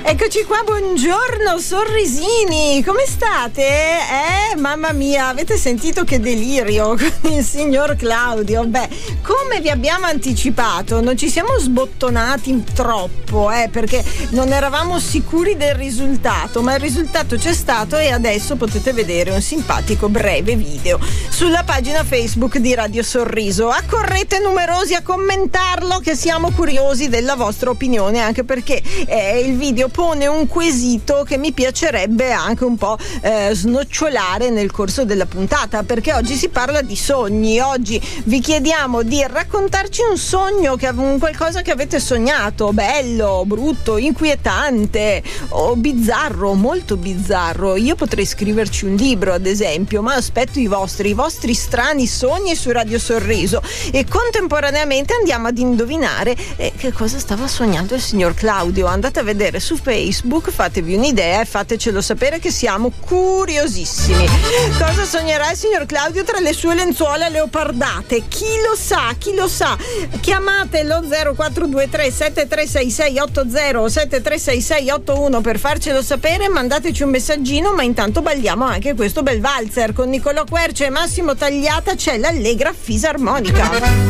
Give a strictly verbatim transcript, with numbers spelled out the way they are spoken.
Eccoci qua, buongiorno sorrisini, come state? Eh, mamma mia, avete sentito che delirio con il signor Claudio? Beh, come vi abbiamo anticipato, non ci siamo sbottonati troppo, eh, perché non eravamo sicuri del risultato, ma il risultato c'è stato e adesso potete vedere un simpatico breve video sulla pagina Facebook di Radio Sorriso. Accorrete numerosi a commentarlo, che siamo curiosi della vostra opinione, anche perché eh, il video pone un quesito che mi piacerebbe anche un po' eh, snocciolare nel corso della puntata, perché oggi si parla di sogni. Oggi vi chiediamo di raccontarci un sogno, che un qualcosa che avete sognato, bello, brutto, inquietante o bizzarro, molto bizzarro. Io potrei scriverci un libro, ad esempio, ma aspetto i vostri, i vostri strani sogni su Radio Sorriso, e contemporaneamente andiamo ad indovinare eh, che cosa stava sognando il signor Claudio. Andate a vedere su Facebook, fatevi un'idea e fatecelo sapere, che siamo curiosissimi. Cosa sognerà il signor Claudio tra le sue lenzuola leopardate? Chi lo sa, chi lo sa? Chiamate lo zero quattro due tre sette tre sei sei otto zero o sette tre sei sei otto uno per farcelo sapere, mandateci un messaggino, ma intanto balliamo anche questo bel valzer con Niccolò Quercia e Massimo Tagliata. C'è l'Allegra Fisarmonica.